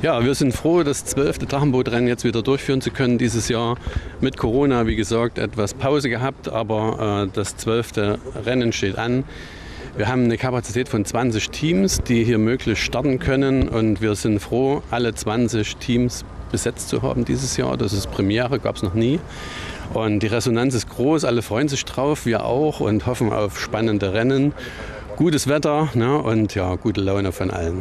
Ja, wir sind froh, das 12. Drachenbootrennen jetzt wieder durchführen zu können dieses Jahr. Mit Corona, wie gesagt, etwas Pause gehabt, aber das 12. Rennen steht an. Wir haben eine Kapazität von 20 Teams, die hier möglichst starten können, und wir sind froh, alle 20 Teams besetzt zu haben dieses Jahr. Das ist Premiere, gab es noch nie. Und die Resonanz ist groß, alle freuen sich drauf, wir auch, und hoffen auf spannende Rennen. Gutes Wetter, ne, und ja, gute Laune von allen.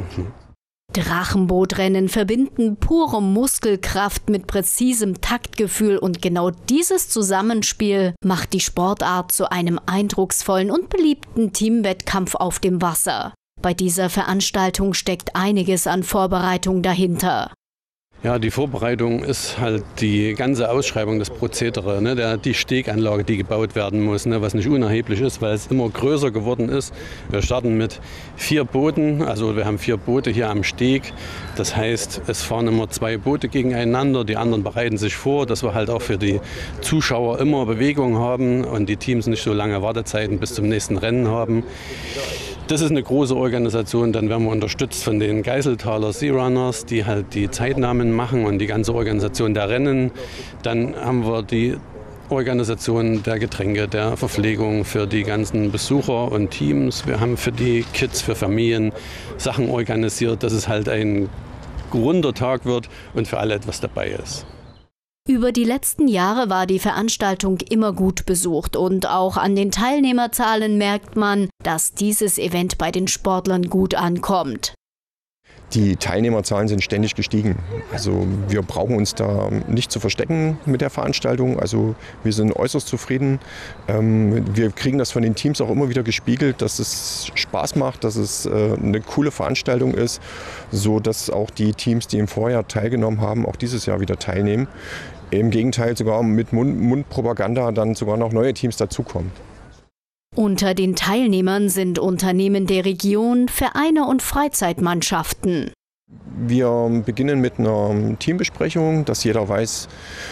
Drachenbootrennen verbinden pure Muskelkraft mit präzisem Taktgefühl, und genau dieses Zusammenspiel macht die Sportart zu einem eindrucksvollen und beliebten Teamwettkampf auf dem Wasser. Bei dieser Veranstaltung steckt einiges an Vorbereitung dahinter. Ja, die Vorbereitung ist halt die ganze Ausschreibung des Prozedere, ne, die Steganlage, die gebaut werden muss, ne, was nicht unerheblich ist, weil es immer größer geworden ist. Wir starten mit 4 Booten, also wir haben 4 Boote hier am Steg. Das heißt, es fahren immer 2 Boote gegeneinander, die anderen bereiten sich vor, dass wir halt auch für die Zuschauer immer Bewegung haben und die Teams nicht so lange Wartezeiten bis zum nächsten Rennen haben. Das ist eine große Organisation. Dann werden wir unterstützt von den Geiseltaler Sea Runners, die halt die Zeitnahmen machen und die ganze Organisation der Rennen. Dann haben wir die Organisation der Getränke, der Verpflegung für die ganzen Besucher und Teams. Wir haben für die Kids, für Familien Sachen organisiert, dass es halt ein runder Tag wird und für alle etwas dabei ist. Über die letzten Jahre war die Veranstaltung immer gut besucht, und auch an den Teilnehmerzahlen merkt man, dass dieses Event bei den Sportlern gut ankommt. Die Teilnehmerzahlen sind ständig gestiegen. Also wir brauchen uns da nicht zu verstecken mit der Veranstaltung. Also wir sind äußerst zufrieden. Wir kriegen das von den Teams auch immer wieder gespiegelt, dass es Spaß macht, dass es eine coole Veranstaltung ist, so dass auch die Teams, die im Vorjahr teilgenommen haben, auch dieses Jahr wieder teilnehmen. Im Gegenteil, sogar mit Mundpropaganda dann sogar noch neue Teams dazukommen. Unter den Teilnehmern sind Unternehmen der Region, Vereine und Freizeitmannschaften. Wir beginnen mit einer Teambesprechung, dass jeder weiß,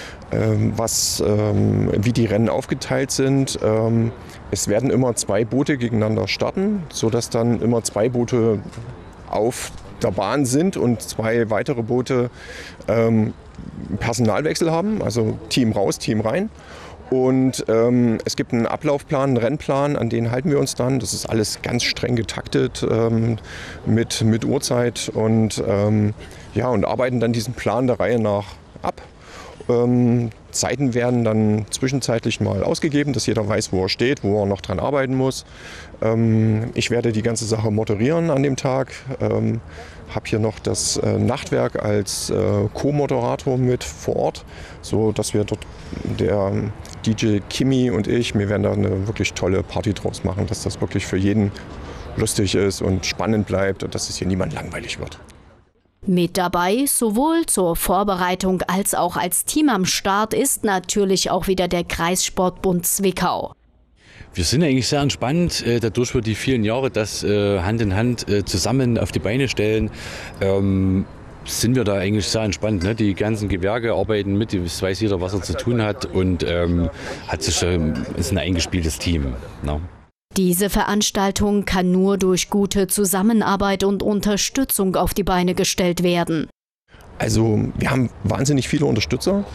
wie die Rennen aufgeteilt sind. Es werden immer 2 Boote gegeneinander starten, sodass dann immer 2 Boote auf der Bahn sind und 2 weitere Boote Personalwechsel haben, also Team raus, Team rein. Und es gibt einen Ablaufplan, einen Rennplan, an den halten wir uns dann. Das ist alles ganz streng getaktet mit Uhrzeit und arbeiten dann diesen Plan der Reihe nach ab. Zeiten werden dann zwischenzeitlich mal ausgegeben, dass jeder weiß, wo er steht, wo er noch dran arbeiten muss. Ich werde die ganze Sache moderieren an dem Tag. Habe hier noch das Nachtwerk als Co-Moderator mit vor Ort, so dass wir dort, der DJ Kimi und ich, wir werden da eine wirklich tolle Party draus machen, dass das wirklich für jeden lustig ist und spannend bleibt und dass es hier niemand langweilig wird. Mit dabei, sowohl zur Vorbereitung als auch als Team am Start, ist natürlich auch wieder der Kreissportbund Zwickau. Wir sind eigentlich sehr entspannt, dadurch für die vielen Jahre das Hand in Hand zusammen auf die Beine stellen, sind wir da eigentlich sehr entspannt. Ne? Die ganzen Gewerke arbeiten mit, es weiß jeder, was er zu tun hat, und ist ein eingespieltes Team. Ne? Diese Veranstaltung kann nur durch gute Zusammenarbeit und Unterstützung auf die Beine gestellt werden. Also wir haben wahnsinnig viele Unterstützer.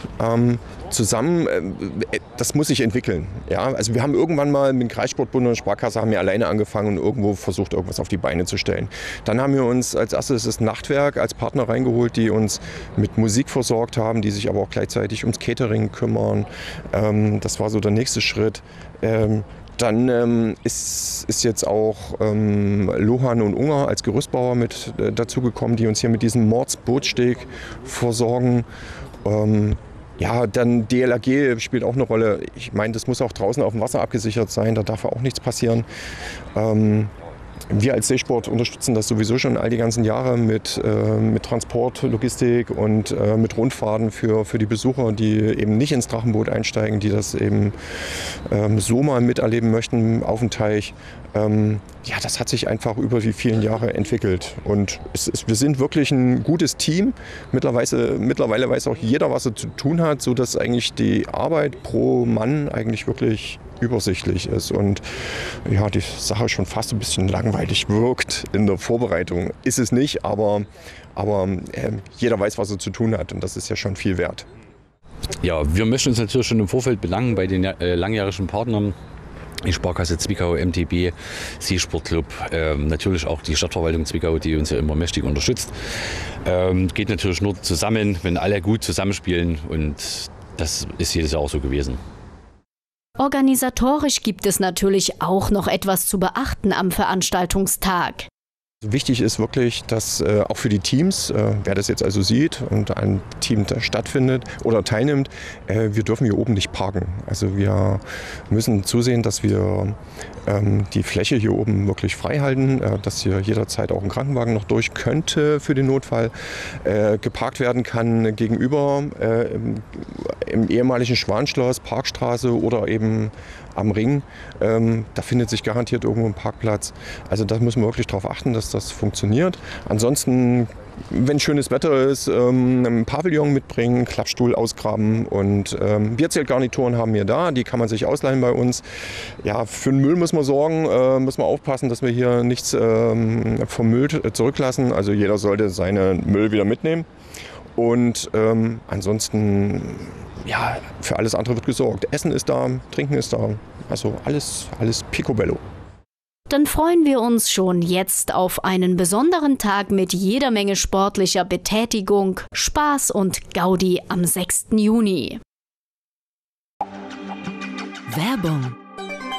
Das muss sich entwickeln. Ja? Also wir haben irgendwann mal mit dem Kreissportbund und der Sparkasse haben wir alleine angefangen und irgendwo versucht, irgendwas auf die Beine zu stellen. Dann haben wir uns als erstes das Nachtwerk als Partner reingeholt, die uns mit Musik versorgt haben, die sich aber auch gleichzeitig ums Catering kümmern. Das war so der nächste Schritt. Dann ist jetzt auch Lohan und Unger als Gerüstbauer mit dazugekommen, die uns hier mit diesem Mordsbootsteg versorgen. Dann DLRG spielt auch eine Rolle. Ich meine, das muss auch draußen auf dem Wasser abgesichert sein, da darf auch nichts passieren. Wir als Seesport unterstützen das sowieso schon all die ganzen Jahre mit Transport, Logistik und mit Rundfahrten für die Besucher, die eben nicht ins Drachenboot einsteigen, die das eben so mal miterleben möchten auf dem Teich. Ja, das hat sich einfach über die vielen Jahre entwickelt. Und wir sind wirklich ein gutes Team. Mittlerweile weiß auch jeder, was er zu tun hat, sodass eigentlich die Arbeit pro Mann eigentlich wirklich übersichtlich ist. Und ja, die Sache schon fast ein bisschen langweilig wirkt in der Vorbereitung. Ist es nicht, aber jeder weiß, was er zu tun hat. Und das ist ja schon viel wert. Ja, wir möchten uns natürlich schon im Vorfeld bedanken bei den langjährigen Partnern. Die Sparkasse Zwickau, MTB, Seesportclub, natürlich auch die Stadtverwaltung Zwickau, die uns ja immer mächtig unterstützt. Geht natürlich nur zusammen, wenn alle gut zusammenspielen, und das ist jedes Jahr auch so gewesen. Organisatorisch gibt es natürlich auch noch etwas zu beachten am Veranstaltungstag. Wichtig ist wirklich, dass auch für die Teams, wer das jetzt also sieht und ein Team da stattfindet oder teilnimmt, wir dürfen hier oben nicht parken. Also wir müssen zusehen, dass wir die Fläche hier oben wirklich frei halten, dass hier jederzeit auch ein Krankenwagen noch durch könnte für den Notfall, geparkt werden kann gegenüber im ehemaligen Schwanschloss, Parkstraße oder eben am Ring. Da findet sich garantiert irgendwo ein Parkplatz. Also da müssen wir wirklich darauf achten, dass das funktioniert. Ansonsten, wenn schönes Wetter ist, einen Pavillon mitbringen, Klappstuhl ausgraben, und Bierzeltgarnituren haben wir da, die kann man sich ausleihen bei uns. Ja, für den Müll muss man sorgen, müssen wir aufpassen, dass wir hier nichts vermüllt zurücklassen. Also jeder sollte seinen Müll wieder mitnehmen. Und ansonsten, ja, für alles andere wird gesorgt. Essen ist da, Trinken ist da, also alles picobello. Dann freuen wir uns schon jetzt auf einen besonderen Tag mit jeder Menge sportlicher Betätigung, Spaß und Gaudi am 6. Juni. Werbung